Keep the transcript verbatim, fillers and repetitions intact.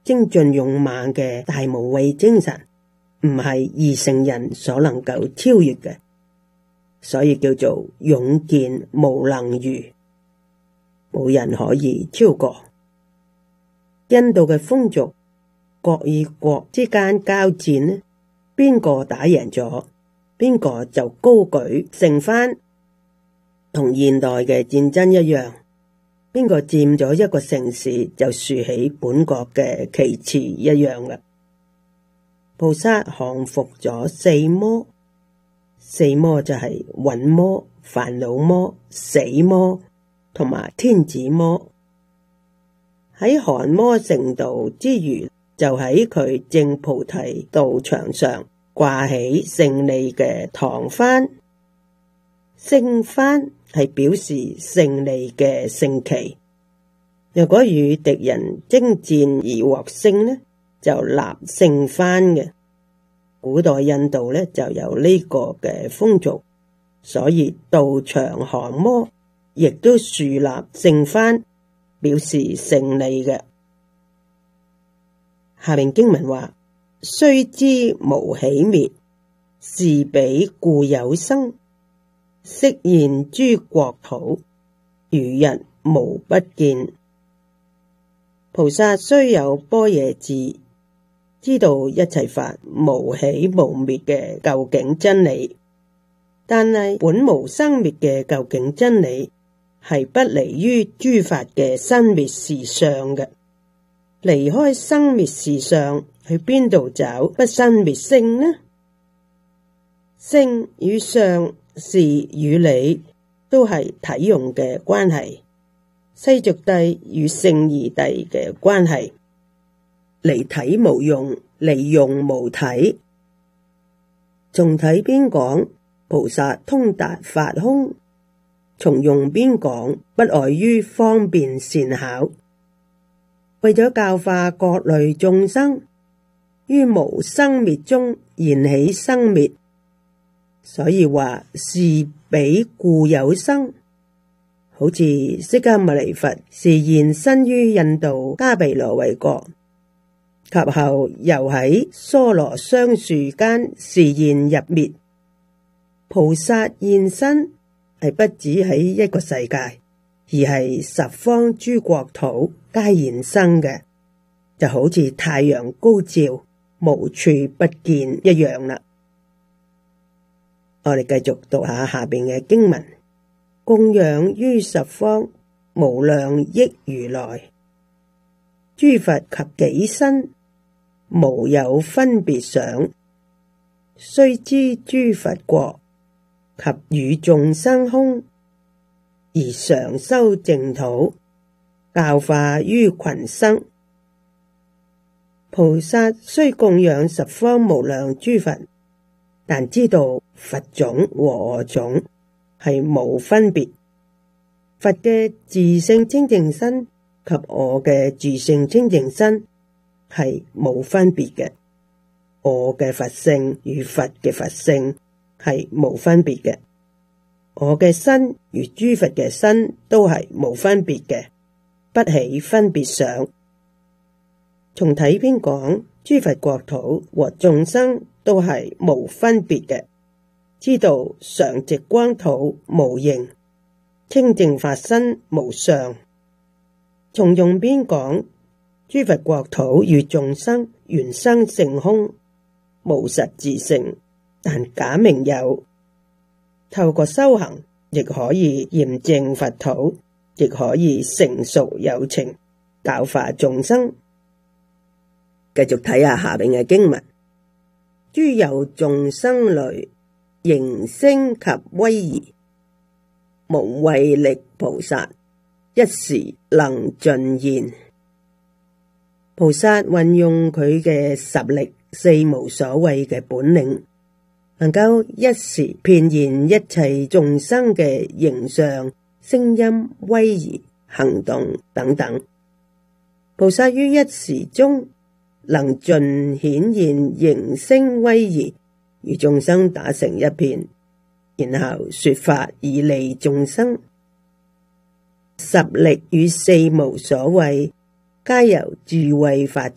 精進勇猛嘅大無畏精神，唔係二乘人所能夠超越嘅，所以叫做勇健無能虞，冇人可以超過。印度嘅風俗，國與國之間交戰呢，邊個打贏咗，邊個就高舉勝幡，同現代嘅戰爭一樣，邊個佔咗一個城市就豎起本國嘅旗幟一樣啦。菩薩降服咗四魔，四魔就係蘊魔、煩惱魔、死魔同埋天子魔。喺降魔成道之餘，就喺佢正菩提道場上掛起勝利嘅幢幡。勝幡係表示勝利嘅勝旗。若果與敵人征戰而獲勝呢，就立勝幡嘅。古代印度呢就有呢個嘅風俗，所以道場降魔亦都豎立勝幡，表示勝利嘅。下面經文話：須知無起滅，是彼故有生。悉現諸國土，如日無不見。菩薩雖有般若智，知道一切法無起無滅嘅究竟真理，但係本無生滅嘅究竟真理係不離於諸法嘅生滅實相嘅。離開生滅實相，去邊度找不生滅性呢？性與相、事與理都係體用嘅關係，世俗諦與聖義諦嘅關係，離體無用，離用無體。從體邊講，菩薩通達法空；從用邊講，不外於方便善巧。為咗教化各類眾生，於無生滅中現起生滅，所以話是彼故有生。好似釋迦牟尼佛是現身於印度迦毗羅衛國，及後又喺娑羅雙樹間示現入滅。菩薩現身係不止喺一個世界，而係十方諸國土皆現生嘅，就好似太陽高照，無處不見一樣啦。我哋繼續讀下下邊嘅經文：供養於十方無量億如來，諸佛及己身，無有分別想。須知諸佛國及與眾生空，而常修淨土，教化於群生。菩薩雖供養十方無量諸佛，但知道佛種和我種係冇分別。佛嘅自性清淨身及我嘅自性清淨身係冇分別嘅，我嘅佛性與佛嘅佛性係冇分別嘅，我嘅身與諸佛嘅身都係冇分別嘅，不起分別想。從體邊講，諸佛國土和眾生都係無分別嘅，知道常寂光土無形，清淨法身無相。從用邊講，諸佛國土與眾生原生性空，無實自性，但假名有。透過修行，亦可以驗證佛土，亦可以成熟有情，教化眾生。繼續睇下下邊嘅經文：諸有眾生類，形聲及威儀，無畏力菩薩，一時能盡現。菩薩運用佢嘅十力四無所畏嘅本領，能夠一時遍現一切眾生嘅形象、聲音、威儀、行動等等。菩薩於一時中能盡顯現形聲威儀，與眾生打成一片，然後說法以利眾生。十力與四無所畏，皆由智慧法